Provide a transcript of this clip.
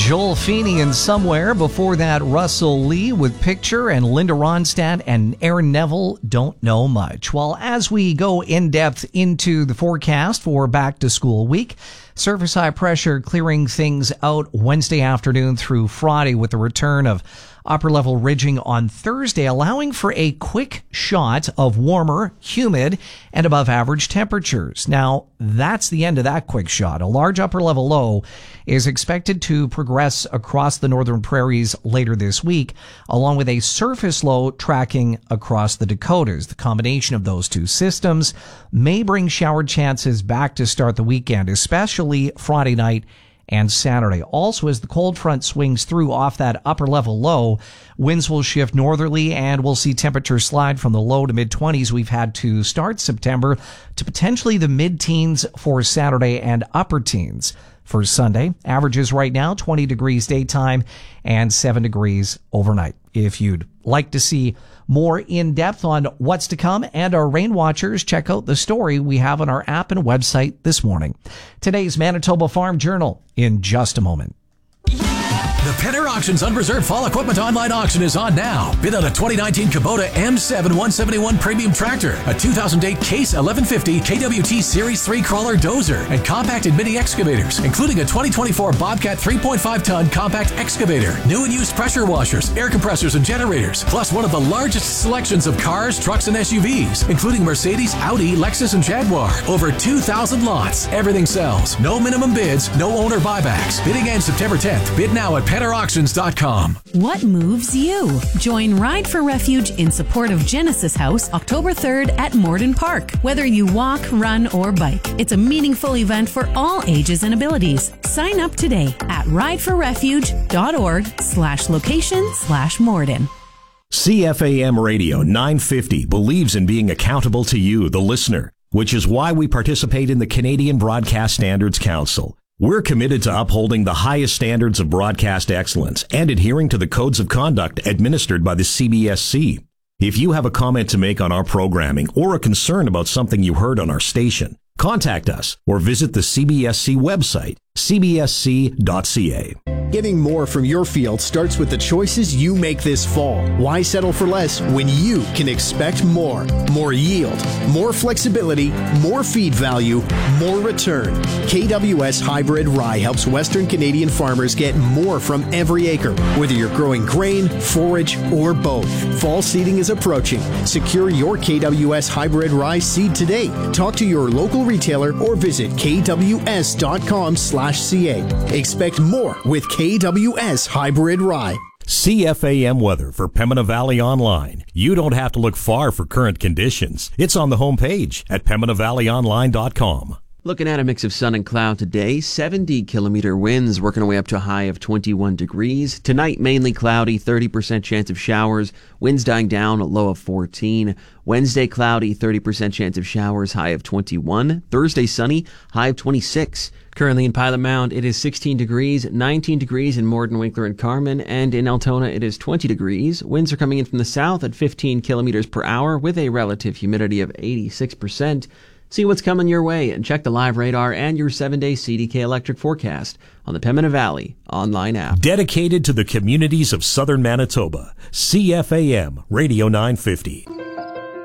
Joel Feeney in Somewhere. Before that, Russell Lee with Picture, and Linda Ronstadt and Aaron Neville, Don't Know Much. Well, as we go in depth into the forecast for back to school week, surface high pressure clearing things out Wednesday afternoon through Friday with the return of upper level ridging on Thursday, allowing for a quick shot of warmer, humid, and above average temperatures. Now, that's the end of that quick shot. A large upper level low is expected to progress across the northern prairies later this week, along with a surface low tracking across the Dakotas. The combination of those two systems may bring shower chances back to start the weekend, especially Friday night and Saturday. Also, as the cold front swings through off that upper level low, winds will shift northerly and we'll see temperatures slide from the low to mid-20s we've had to start September to potentially the mid-teens for Saturday and upper teens for Sunday. Averages right now 20 degrees daytime and 7 degrees overnight. If you'd like to see more in depth on what's to come and our rain watchers, check out the story we have on our app and website this morning. Today's Manitoba Farm Journal in just a moment. The Penner Auctions Unreserved Fall Equipment Online Auction is on now. Bid on a 2019 Kubota M7 171 Premium Tractor, a 2008 Case 1150 KWT Series 3 Crawler Dozer, and compacted mini excavators, including a 2024 Bobcat 3.5-ton compact excavator, new and used pressure washers, air compressors, and generators, plus one of the largest selections of cars, trucks, and SUVs, including Mercedes, Audi, Lexus, and Jaguar. Over 2,000 lots. Everything sells. No minimum bids, no owner buybacks. Bidding ends September 10th. Bid now at PennerAuctions.com. What moves you? Join Ride for Refuge in support of Genesis House October 3rd at Morden Park. Whether you walk, run, or bike, it's a meaningful event for all ages and abilities. Sign up today at rideforrefuge.org/location/Morden. CFAM Radio 950 believes in being accountable to you, the listener, which is why we participate in the Canadian Broadcast Standards Council. We're committed to upholding the highest standards of broadcast excellence and adhering to the codes of conduct administered by the CBSC. If you have a comment to make on our programming or a concern about something you heard on our station, contact us or visit the CBSC website, cbsc.ca. Getting more from your field starts with the choices you make this fall. Why settle for less when you can expect more? More yield, more flexibility, more feed value, more return. KWS Hybrid Rye helps Western Canadian farmers get more from every acre, whether you're growing grain, forage, or both. Fall seeding is approaching. Secure your KWS Hybrid Rye seed today. Talk to your local retailer or visit kws.com/ca. Expect more with KWS Hybrid Rye. CFAM weather for Pembina Valley Online. You don't have to look far for current conditions. It's on the homepage at PembinaValleyOnline.com. Looking at a mix of sun and cloud today, 70-kilometer winds, working our way up to a high of 21 degrees. Tonight, mainly cloudy, 30% chance of showers. Winds dying down, a low of 14. Wednesday, cloudy, 30% chance of showers, high of 21. Thursday, sunny, high of 26. Currently in Pilot Mound, it is 16 degrees, 19 degrees in Morden, Winkler, and Carman, and in Altona, it is 20 degrees. Winds are coming in from the south at 15 kilometers per hour with a relative humidity of 86%. See what's coming your way and check the live radar and your 7-day CDK electric forecast on the Pembina Valley online app. Dedicated to the communities of southern Manitoba, CFAM Radio 950.